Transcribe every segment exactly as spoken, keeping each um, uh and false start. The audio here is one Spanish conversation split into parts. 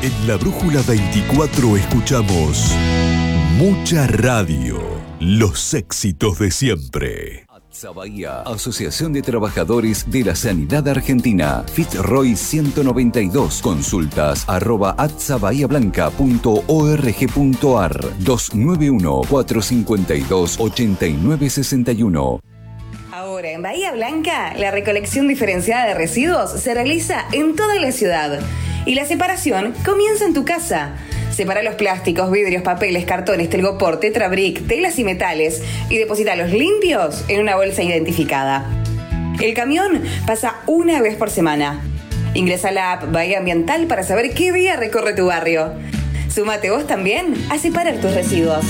En La Brújula veinticuatro escuchamos mucha radio, los éxitos de siempre. ATSA Bahía, Asociación de Trabajadores de la Sanidad Argentina, Fitzroy ciento noventa y dos, consultas arroba atsa bahía blanca punto org punto ar, dos nueve uno, cuatro cinco dos, ocho nueve seis uno. Ahora, en Bahía Blanca, la recolección diferenciada de residuos se realiza en toda la ciudad y la separación comienza en tu casa. Separa los plásticos, vidrios, papeles, cartones, telgopor, tetrabric, telas y metales y deposítalos limpios en una bolsa identificada. El camión pasa una vez por semana. Ingresa a la app Bahía Ambiental para saber qué día recorre tu barrio. Súmate vos también a separar tus residuos.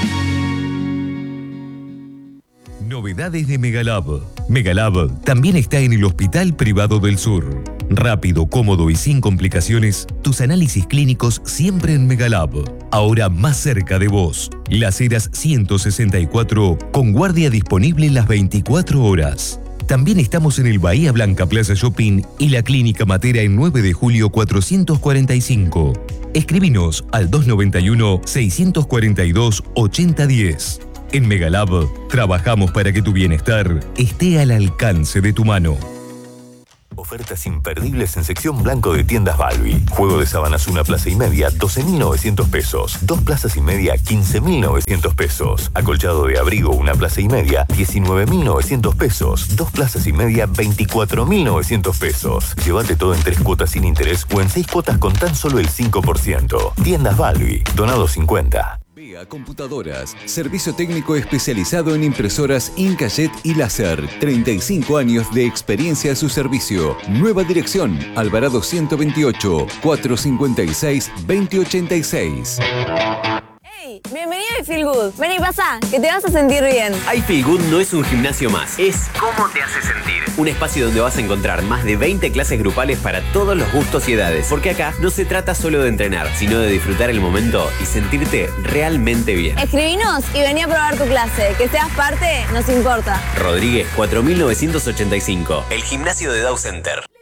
Novedades de Megalab. Megalab también está en el Hospital Privado del Sur. Rápido, cómodo y sin complicaciones, tus análisis clínicos siempre en Megalab. Ahora más cerca de vos. Las Heras ciento sesenta y cuatro, con guardia disponible las veinticuatro horas. También estamos en el Bahía Blanca Plaza Shopping y la Clínica Matera en nueve de julio cuatrocientos cuarenta y cinco. Escribinos al dos nueve uno, seis cuatro dos, ocho cero uno cero. En Megalab, trabajamos para que tu bienestar esté al alcance de tu mano. Ofertas imperdibles en sección blanco de Tiendas Balbi. Juego de sábanas una plaza y media, doce mil novecientos pesos. Dos plazas y media, quince mil novecientos pesos. Acolchado de abrigo una plaza y media, diecinueve mil novecientos pesos. Dos plazas y media, veinticuatro mil novecientos pesos. Llévate todo en tres cuotas sin interés o en seis cuotas con tan solo el cinco por ciento. Tiendas Balbi, Donado cincuenta. Bea Computadoras, servicio técnico especializado en impresoras Inkjet y láser. treinta y cinco años de experiencia a su servicio. Nueva dirección, Alvarado ciento veintiocho, cuatrocientos cincuenta y seis, veinte ochenta y seis. Hey, bienvenido a Feel Good. Ven y pasa, que te vas a sentir bien. I Feel Good no es un gimnasio más, es cómo te hace sentir. Un espacio donde vas a encontrar más de veinte clases grupales para todos los gustos y edades. Porque acá no se trata solo de entrenar, sino de disfrutar el momento y sentirte realmente bien. Escribinos y vení a probar tu clase. Que seas parte, nos importa. Rodríguez cuatro mil novecientos ochenta y cinco, el gimnasio de Dow Center.